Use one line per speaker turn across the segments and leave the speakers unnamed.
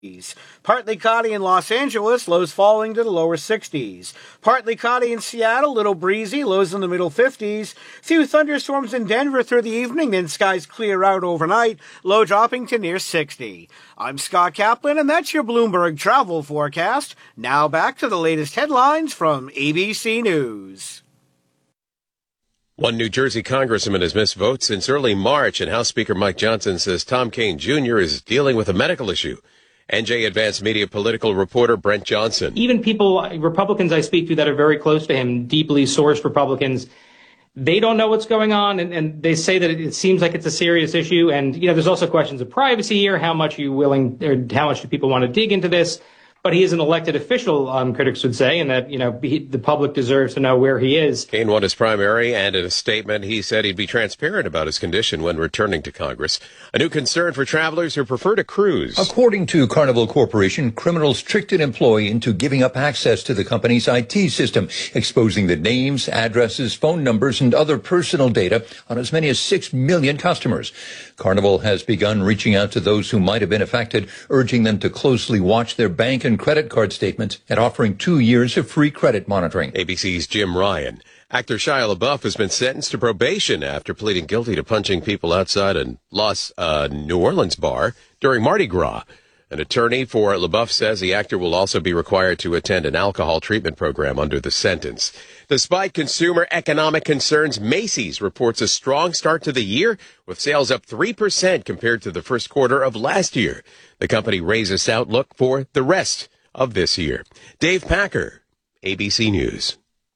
Partly cloudy in Los Angeles, lows falling to the lower 60s. Partly cloudy in Seattle, little breezy, lows in the middle 50s. Few thunderstorms in Denver through the evening, then skies clear out overnight, low dropping to near 60. I'm Scott Kaplan, and that's your Bloomberg travel forecast. Now back to the latest headlines from ABC News.
One New Jersey congressman has missed votes since early March, and House Speaker Mike Johnson says Tom Kean Jr. is dealing with a medical issue. NJ Advanced Media political reporter Brent Johnson.
Even people, Republicans I speak to that are very close to him, deeply sourced Republicans, they don't know what's going on, and they say that it seems like it's a serious issue. And, there's also questions of privacy here. How much are you willing, or how much do people want to dig into this? But he is an elected official, critics would say, and that, the public deserves to know where he is.
Kean won his primary, and in a statement, he said he'd be transparent about his condition when returning to Congress. A new concern for travelers who prefer to cruise.
According to Carnival Corporation, criminals tricked an employee into giving up access to the company's IT system, exposing the names, addresses, phone numbers, and other personal data on as many as 6 million customers. Carnival has begun reaching out to those who might have been affected, urging them to closely watch their bank and credit card statements and offering 2 years of free credit monitoring.
ABC's Jim Ryan. Actor Shia LaBeouf has been sentenced to probation after pleading guilty to punching people outside a New Orleans bar during Mardi Gras. An attorney for LaBeouf says the actor will also be required to attend an alcohol treatment program under the sentence. Despite consumer economic concerns, Macy's reports a strong start to the year, with sales up 3% compared to the first quarter of last year. The company raises outlook for the rest of this year. Dave Packer, ABC News.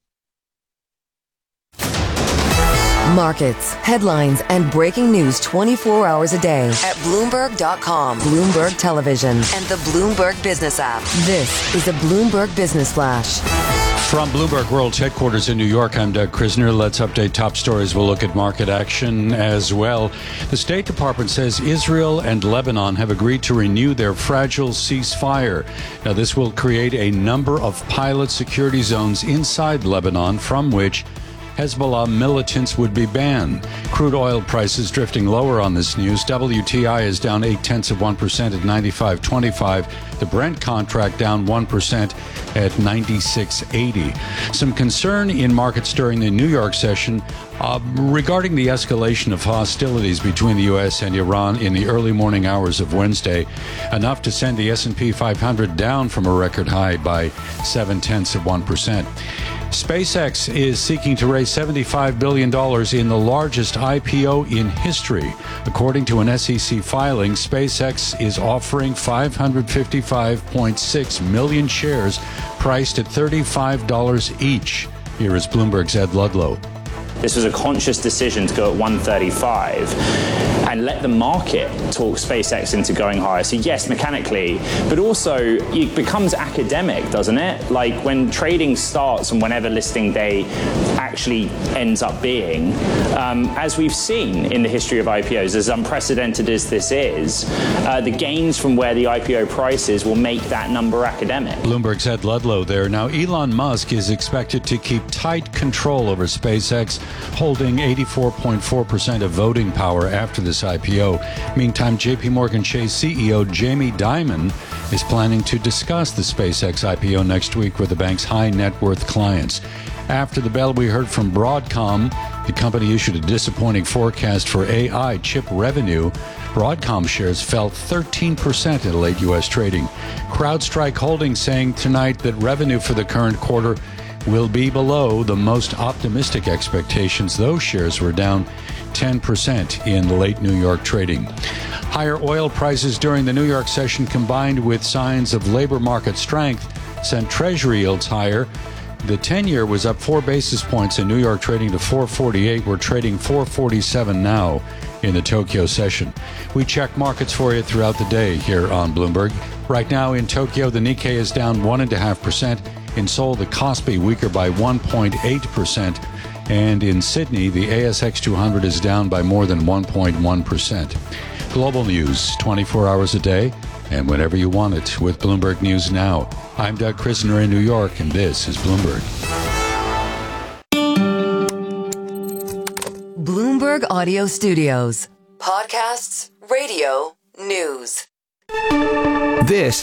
Markets, headlines, and breaking news 24 hours a day at Bloomberg.com, Bloomberg Television, and the Bloomberg Business app. This is a Bloomberg Business Flash.
From Bloomberg World's headquarters in New York, I'm Doug Krisner. Let's update top stories. We'll look at market action as well. The State Department says Israel and Lebanon have agreed to renew their fragile ceasefire. Now, this will create a number of pilot security zones inside Lebanon from which Hezbollah militants would be banned. Crude oil prices drifting lower on this news. WTI is down 0.8% at 95.25. The Brent contract down 1% at 96.80. Some concern in markets during the New York session regarding the escalation of hostilities between the U.S. and Iran in the early morning hours of Wednesday, enough to send the S&P 500 down from a record high by 0.7%. SpaceX is seeking to raise $75 billion in the largest IPO in history. According to an SEC filing, SpaceX is offering 555.6 million shares priced at $35 each. Here is Bloomberg's Ed Ludlow.
This was a conscious decision to go at 135 and let the market talk SpaceX into going higher. So yes, mechanically, but also it becomes academic, doesn't it? Like when trading starts and whenever listing day actually ends up being, as we've seen in the history of IPOs, as unprecedented as this is, the gains from where the IPO price is will make that number academic.
Bloomberg's Ed Ludlow there. Now, Elon Musk is expected to keep tight control over SpaceX, holding 84.4% of voting power after this IPO. Meantime, JP Morgan Chase CEO Jamie Dimon is planning to discuss the SpaceX IPO next week with the bank's high net worth clients. After the bell, we heard from Broadcom. The company issued a disappointing forecast for AI chip revenue. Broadcom shares fell 13% in late U.S. trading. CrowdStrike Holdings saying tonight that revenue for the current quarter will be below the most optimistic expectations. Those shares were down 10% in late New York trading. Higher oil prices during the New York session combined with signs of labor market strength sent Treasury yields higher. The 10-year was up 4 basis points in New York, trading to 448. We're trading 447 now in the Tokyo session. We check markets for you throughout the day here on Bloomberg. Right now in Tokyo, the Nikkei is down 1.5%. In Seoul, the Kospi weaker by 1.8%. And in Sydney, the ASX 200 is down by more than 1.1%. Global news, 24 hours a day, and whenever you want it, with Bloomberg News Now. I'm Doug Krisner in New York, and this is Bloomberg.
Bloomberg Audio Studios. Podcasts, radio, news.
This